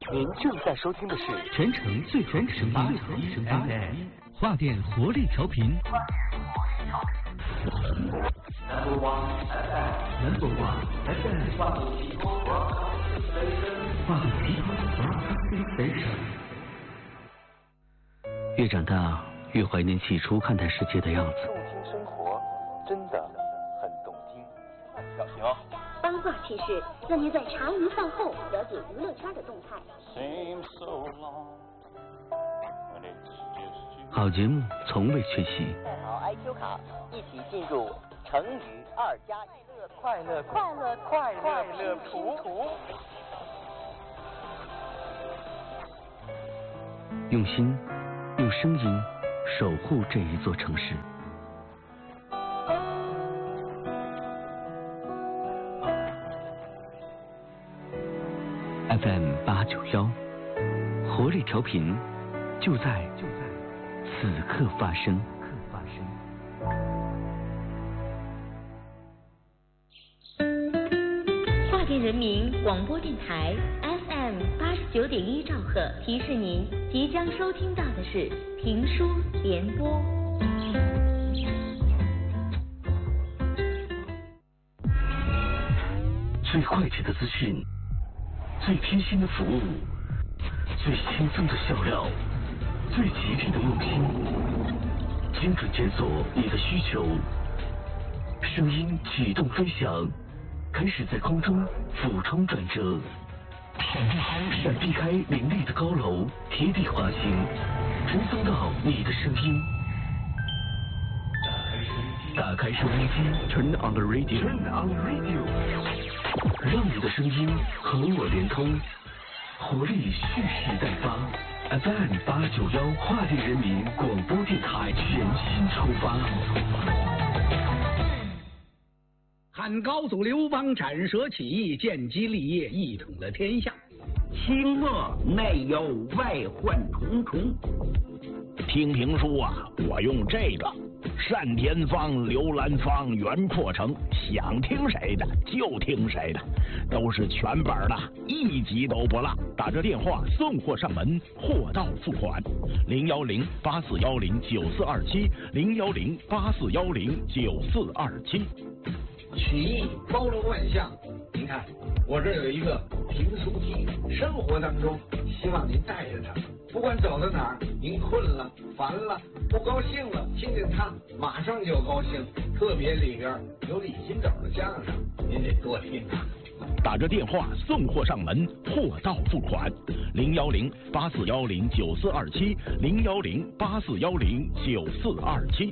您正在收听的是全城最好的声音 FM 华电活力调频。Number one FM 华电提供 Broadcasting Station。越长大，越怀念起初看待世界的样子。 动听生活，真的很动听。小心哦！ 八卦趣事，那年在茶余饭后了解娱乐圈的动态。 好节目从未缺席。 带好 IQ 卡，一起进入成语2+1快乐图。 用心，用声音守护这一座城市。FM 891，活力调频，就在此刻发生。 华电人民广播电台 FM 89.1兆赫提示您，即将收听到的是评书联播。 最快捷的资讯，最贴心的服务，最轻松的笑料，最吉利的用心，精准检索你的需求，声音启动飞翔，开始在空中俯冲转折，闪避开林立的高楼，贴地滑行，传送到你的声音。打开收音机 ，Turn on the radio， 让你的声音和我连通，活力蓄势待发。FM 891华电人民广播电台全新出发。 汉高祖刘邦斩蛇起义，建基立业，一统了天下。 清末内忧外患重重。 听评书啊，我用这个单田芳、刘兰芳、袁阔成，想听谁的就听谁的，都是全本的，一集都不落。打这电话送货上门，货到付款。010-8410-9427，010-8410-9427。 曲艺包罗万象，您看我这有一个评书机，生活当中希望您带着它，不管走到哪儿，您困了、烦了、不高兴了，听见它马上就高兴。特别里边有李金斗的相声，您得多听啊。 打着电话送货上门，货到付款。010-8410-9427，010-8410-9427。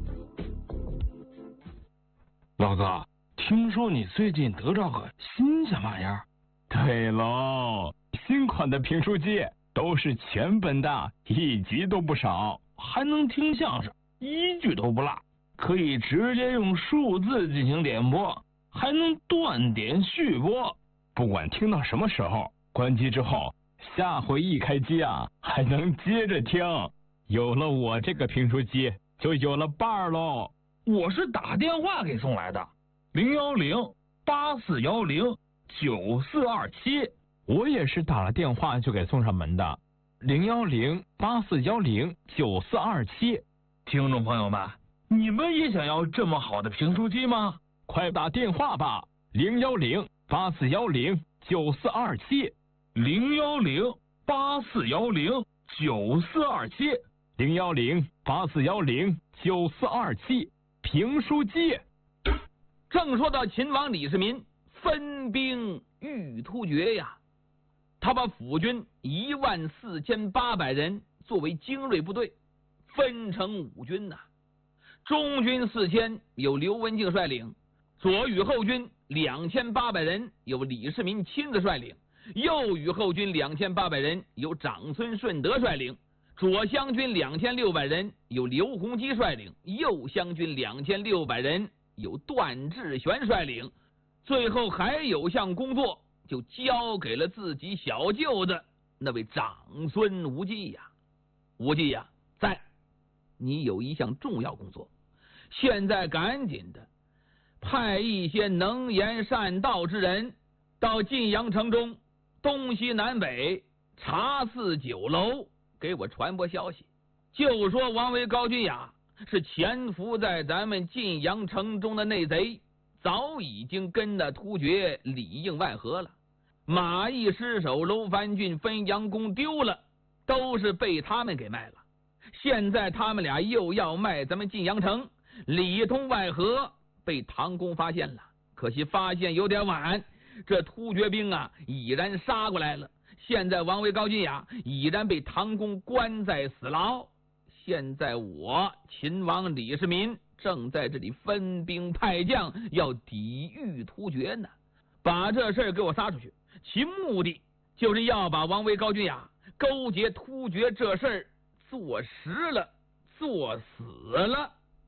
老哥，听说你最近得着个新鲜玩意儿？对喽，新款的评书机都是全本的，一集都不少，还能听相声，一句都不落，可以直接用数字进行点播，还能断点续播，不管听到什么时候，关机之后，下回一开机啊，还能接着听。有了我这个评书机，就有了伴儿喽。我是打电话给送来的，010-8410-9427。我也是打了电话就给送上门的，010-8410-9427。听众朋友们，你们也想要这么好的评书机吗？快打电话吧，010-8410-9427，010-8410-9427，评书机。 正说到秦王李世民分兵欲突厥呀，他把府军14800人作为精锐部队，分成5军呐。中军4000由刘文静率领，左羽后军2800人由李世民亲自率领，右羽后军2800人由长孙顺德率领，左厢军2600人由刘洪基率领，右厢军2600人由段志玄率领。最后还有项工作就交给了自己小舅子那位长孙无忌呀。无忌呀，在，你有一项重要工作，现在赶紧的派一些能言善道之人到晋阳城中东西南北茶寺酒楼给我传播消息，就说王维、高君雅是潜伏在咱们晋阳城中的内贼，早已经跟那突厥里应外合了。马邑失守，楼烦郡分阳宫丢了，都是被他们给卖了。现在他们俩又要卖咱们晋阳城，里通外合，被唐公发现了。可惜发现有点晚，这突厥兵啊已然杀过来了。现在王维、高君雅已然被唐公关在死牢。现在我秦王李世民正在这里分兵派将，要抵御突厥呢。把这事儿给我撒出去，其目的就是要把王维、高君雅勾结突厥这事儿做实了，做死了。